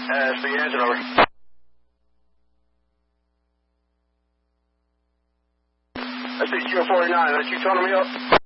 Speed engine over. That's 049. That's you turning me up?